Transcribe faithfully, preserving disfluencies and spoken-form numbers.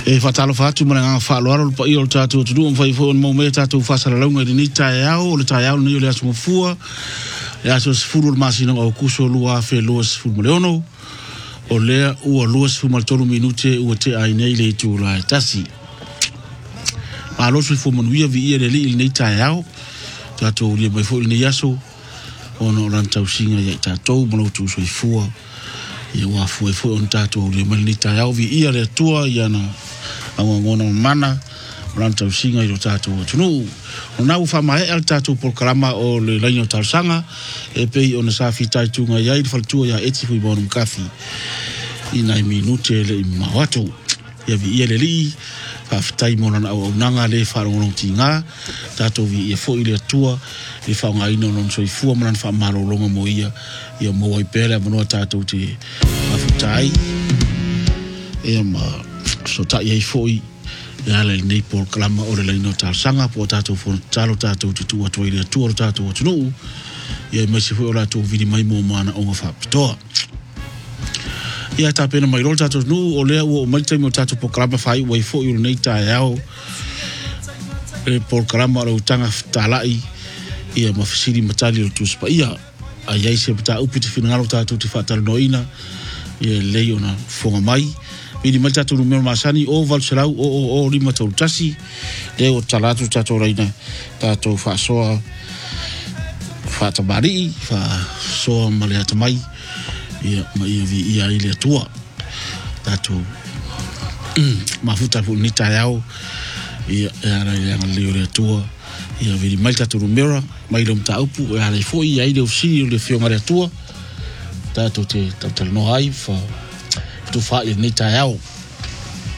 E fatalo fatu mana nga fa loaro pa io tatu tu un fai fo mo me tatu fa sala longa ni tae o le tae au ni le asu fua e asu furu masino o kuso lua fe los fu moleono o le o los fu maltoro minute o te ai nei le tu la tasi a los fu mo via via le li ni tae au tatu ri mai fo ni yaso ono ranta usinga ya tatu mo tu so fua ia wa fu fu on tatu ri mai ni tae au vi ia le tua ia na ang ngona mana ranta usinga i tatu tunu ona u fama e tatu programa o le laino talsanga e pe ona sa fitai tunga ia i faltua ya eti fu bon kafi ina minute le mawatu ia vi ia le li fa fitai mona na o nanga le fa ngona tinga tatu vi e fo ile tua e fa nga ino non so i fu mona fa malo longa mo ia ia mo i pere mo tatu te fa fitai e ma so ta ia foi ya le nei por clama o le no ta sanga po tato fo talo tato tu tu ile tu tato tu no ia me se foi ora tu vidi mai mo mana o fa to ia ta pena mai rol tato no o le o mai te mo tato po clama fai o fo il nei ta yao e por clama o tanga talai ia ma fisiri matali o tu spa ia ai ai se ta upiti finalo tato ti fa tal noina ia le ona fo mai Ini malta tu numero masani o valserau o o o lima tau tasi de o talatu tato reina tato fa soa fa tabari fa soa male atamai ia mai vi ia ile tua tato mafuta fu ni tayao ia era ia le tua ia vi malta tu numero mai dom taupu ia le foi ia ile ofsi le fio mare tua tato te tato no ai fa tu fa ni tayao